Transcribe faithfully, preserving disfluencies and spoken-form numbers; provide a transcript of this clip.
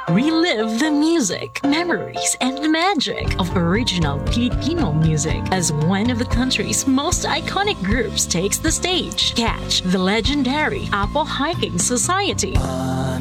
Relive the music, memories, and the magic of original Filipino music as one of the country's most iconic groups takes the stage. Catch the legendary Apple Hiking Society,